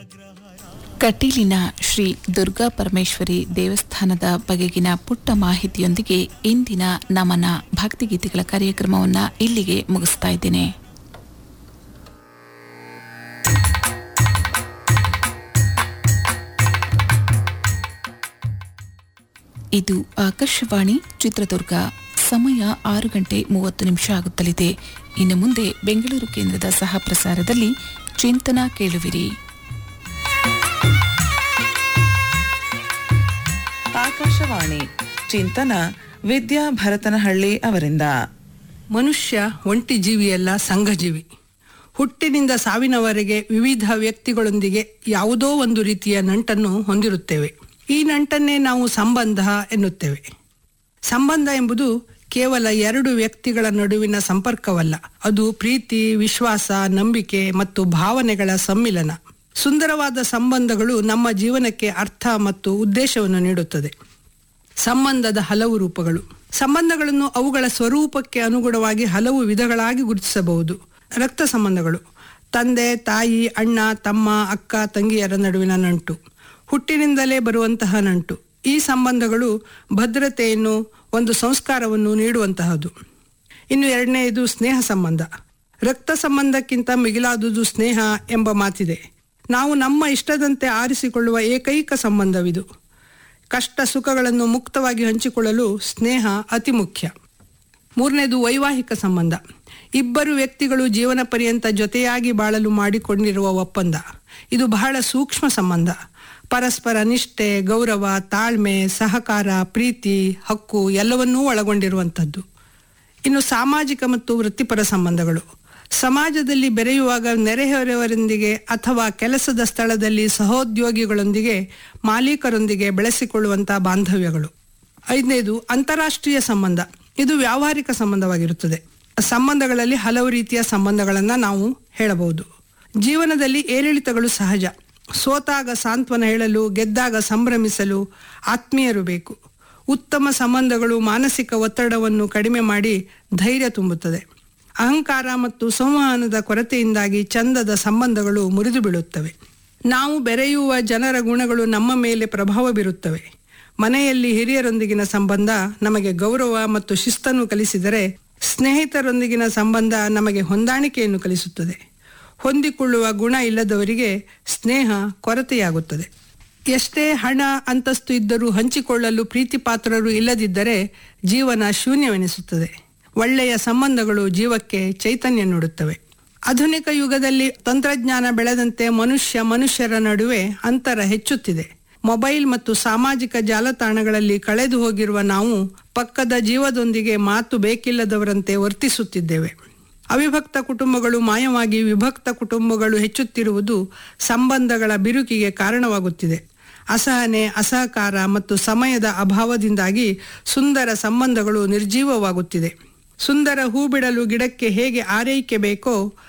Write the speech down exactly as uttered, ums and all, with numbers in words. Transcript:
ಕಟೀಲಿನ ಶ್ರೀ ದುರ್ಗಾ ಪರಮೇಶ್ವರಿ ದೇವಸ್ಥಾನದ ಬಗೆಗಿನ ಪುಟ್ಟ ಮಾಹಿತಿಯೊಂದಿಗೆ ಇಂದಿನ ನಮನ ಭಕ್ತಿಗೀತೆಗಳ ಕಾರ್ಯಕ್ರಮವನ್ನು ಇಲ್ಲಿಗೆ ಮುಗಿಸ್ತಾ ಇದ್ದೇನೆ. ಇದು ಆಕಾಶವಾಣಿ ಚಿತ್ರದುರ್ಗ. ಸಮಯ ಆರು ಗಂಟೆ ಮೂವತ್ತು ನಿಮಿಷ ಆಗುತ್ತಲಿದೆ. ಇನ್ನು ಮುಂದೆ ಬೆಂಗಳೂರು ಕೇಂದ್ರದ ಸಹ ಪ್ರಸಾರದಲ್ಲಿ ಚಿಂತನ ಕೇಳುವಿರಿ. ಆಕಾಶವಾಣಿ ಚಿಂತನ ವಿದ್ಯಾ ಭರತನಹಳ್ಳಿ ಅವರಿಂದ. ಮನುಷ್ಯ ಒಂಟಿ ಜೀವಿಯಲ್ಲ, ಸಂಘಜೀವಿ. ಹುಟ್ಟಿನಿಂದ ಸಾವಿನವರೆಗೆ ವಿವಿಧ ವ್ಯಕ್ತಿಗಳೊಂದಿಗೆ ಯಾವುದೋ ಒಂದು ರೀತಿಯ ನಂಟನ್ನು ಹೊಂದಿರುತ್ತೇವೆ. ಈ ನಂಟನ್ನೇ ನಾವು ಸಂಬಂಧ ಎನ್ನುತ್ತೇವೆ. ಸಂಬಂಧ ಎಂಬುದು ಕೇವಲ ಎರಡು ವ್ಯಕ್ತಿಗಳ ನಡುವಿನ ಸಂಪರ್ಕವಲ್ಲ, ಅದು ಪ್ರೀತಿ, ವಿಶ್ವಾಸ, ನಂಬಿಕೆ ಮತ್ತು ಭಾವನೆಗಳ ಸಮ್ಮಿಲನ. ಸುಂದರವಾದ ಸಂಬಂಧಗಳು ನಮ್ಮ ಜೀವನಕ್ಕೆ ಅರ್ಥ ಮತ್ತು ಉದ್ದೇಶವನ್ನು ನೀಡುತ್ತದೆ. ಸಂಬಂಧದ ಹಲವು ರೂಪಗಳು. ಸಂಬಂಧಗಳನ್ನು ಅವುಗಳ ಸ್ವರೂಪಕ್ಕೆ ಅನುಗುಣವಾಗಿ ಹಲವು ವಿಧಗಳಾಗಿ ಗುರುತಿಸಬಹುದು. ರಕ್ತ ಸಂಬಂಧಗಳು: ತಂದೆ, ತಾಯಿ, ಅಣ್ಣ, ತಮ್ಮ, ಅಕ್ಕ, ತಂಗಿಯರ ನಡುವಿನ ನಂಟು, ಹುಟ್ಟಿನಿಂದಲೇ ಬರುವಂತಹ ನಂಟು. ಈ ಸಂಬಂಧಗಳು ಭದ್ರತೆಯನ್ನು, ಒಂದು ಸಂಸ್ಕಾರವನ್ನು ನೀಡುವಂತಹದ್ದು. ಇನ್ನು ಎರಡನೆಯದು ಸ್ನೇಹ ಸಂಬಂಧ. ರಕ್ತ ಸಂಬಂಧಕ್ಕಿಂತ ಮಿಗಿಲಾದುದು ಸ್ನೇಹ ಎಂಬ ಮಾತಿದೆ. ನಾವು ನಮ್ಮ ಇಷ್ಟದಂತೆ ಆರಿಸಿಕೊಳ್ಳುವ ಏಕೈಕ ಸಂಬಂಧವಿದು. ಕಷ್ಟ ಸುಖಗಳನ್ನು ಮುಕ್ತವಾಗಿ ಹಂಚಿಕೊಳ್ಳಲು ಸ್ನೇಹ ಅತಿ ಮುಖ್ಯ. ಮೂರನೇದು ವೈವಾಹಿಕ ಸಂಬಂಧ. ಇಬ್ಬರು ವ್ಯಕ್ತಿಗಳು ಜೀವನ ಪರ್ಯಂತ ಜೊತೆಯಾಗಿ ಬಾಳಲು ಮಾಡಿಕೊಂಡಿರುವ ಒಪ್ಪಂದ. ಇದು ಬಹಳ ಸೂಕ್ಷ್ಮ ಸಂಬಂಧ. ಪರಸ್ಪರ ನಿಷ್ಠೆ, ಗೌರವ, ತಾಳ್ಮೆ, ಸಹಕಾರ, ಪ್ರೀತಿ, ಹಕ್ಕು ಎಲ್ಲವನ್ನೂ ಒಳಗೊಂಡಿರುವಂಥದ್ದು. ಇನ್ನು ಸಾಮಾಜಿಕ ಮತ್ತು ವೃತ್ತಿಪರ ಸಂಬಂಧಗಳು. ಸಮಾಜದಲ್ಲಿ ಬೆರೆಯುವಾಗ ನೆರೆಹೊರೆಯವರೊಂದಿಗೆ ಅಥವಾ ಕೆಲಸದ ಸ್ಥಳದಲ್ಲಿ ಸಹೋದ್ಯೋಗಿಗಳೊಂದಿಗೆ, ಮಾಲೀಕರೊಂದಿಗೆ ಬೆಳೆಸಿಕೊಳ್ಳುವಂಥ ಬಾಂಧವ್ಯಗಳು. ಐದನೇದು ಅಂತಾರಾಷ್ಟ್ರೀಯ ಸಂಬಂಧ. ಇದು ವ್ಯಾವಹಾರಿಕ ಸಂಬಂಧವಾಗಿರುತ್ತದೆ. ಸಂಬಂಧಗಳಲ್ಲಿ ಹಲವು ರೀತಿಯ ಸಂಬಂಧಗಳನ್ನು ನಾವು ಹೇಳಬಹುದು. ಜೀವನದಲ್ಲಿ ಏರಿಳಿತಗಳು ಸಹಜ. ಸೋತಾಗ ಸಾಂತ್ವನ ಹೇಳಲು, ಗೆದ್ದಾಗ ಸಂಭ್ರಮಿಸಲು ಆತ್ಮೀಯರು ಬೇಕು. ಉತ್ತಮ ಸಂಬಂಧಗಳು ಮಾನಸಿಕ ಒತ್ತಡವನ್ನು ಕಡಿಮೆ ಮಾಡಿ ಧೈರ್ಯ ತುಂಬುತ್ತದೆ. ಅಹಂಕಾರ ಮತ್ತು ಸಂವಹನದ ಕೊರತೆಯಿಂದಾಗಿ ಚಂದದ ಸಂಬಂಧಗಳು ಮುರಿದು ಬೀಳುತ್ತವೆ. ನಾವು ಬೆರೆಯುವ ಜನರ ಗುಣಗಳು ನಮ್ಮ ಮೇಲೆ ಪ್ರಭಾವ ಬೀರುತ್ತವೆ. ಮನೆಯಲ್ಲಿ ಹಿರಿಯರೊಂದಿಗಿನ ಸಂಬಂಧ ನಮಗೆ ಗೌರವ ಮತ್ತು ಶಿಸ್ತನ್ನು ಕಲಿಸಿದರೆ, ಸ್ನೇಹಿತರೊಂದಿಗಿನ ಸಂಬಂಧ ನಮಗೆ ಹೊಂದಾಣಿಕೆಯನ್ನು ಕಲಿಸುತ್ತದೆ. ಹೊಂದಿಕೊಳ್ಳುವ ಗುಣ ಇಲ್ಲದವರಿಗೆ ಸ್ನೇಹ ಕೊರತೆಯಾಗುತ್ತದೆ. ಎಷ್ಟೇ ಹಣ, ಅಂತಸ್ತು ಇದ್ದರೂ ಹಂಚಿಕೊಳ್ಳಲು ಪ್ರೀತಿ ಪಾತ್ರರು ಇಲ್ಲದಿದ್ದರೆ ಜೀವನ ಶೂನ್ಯವೆನಿಸುತ್ತದೆ. ಒಳ್ಳೆಯ ಸಂಬಂಧಗಳು ಜೀವಕ್ಕೆ ಚೈತನ್ಯ ನೀಡುತ್ತವೆ. ಆಧುನಿಕ ಯುಗದಲ್ಲಿ ತಂತ್ರಜ್ಞಾನ ಬೆಳೆದಂತೆ ಮನುಷ್ಯ ಮನುಷ್ಯರ ನಡುವೆ ಅಂತರ ಹೆಚ್ಚುತ್ತಿದೆ. ಮೊಬೈಲ್ ಮತ್ತು ಸಾಮಾಜಿಕ ಜಾಲತಾಣಗಳಲ್ಲಿ ಕಳೆದು ಹೋಗಿರುವ ನಾವು ಪಕ್ಕದ ಜೀವದೊಂದಿಗೆ ಮಾತು ಬೇಕಿಲ್ಲದವರಂತೆ ವರ್ತಿಸುತ್ತಿದ್ದೇವೆ. ಅವಿಭಕ್ತ ಕುಟುಂಬಗಳು ಮಾಯವಾಗಿ ವಿಭಕ್ತ ಕುಟುಂಬಗಳು ಹೆಚ್ಚುತ್ತಿರುವುದು ಸಂಬಂಧಗಳ ಬಿರುಕಿಗೆ ಕಾರಣವಾಗುತ್ತಿದೆ. ಅಸಹನೆ, ಅಸಹಕಾರ ಮತ್ತು ಸಮಯದ ಅಭಾವದಿಂದಾಗಿ ಸುಂದರ ಸಂಬಂಧಗಳು ನಿರ್ಜೀವವಾಗುತ್ತಿದೆ. ಸುಂದರ ಹೂ ಬಿಡಲು ಗಿಡಕ್ಕೆ ಹೇಗೆ ಆರೈಕೆ ಬೇಕೋ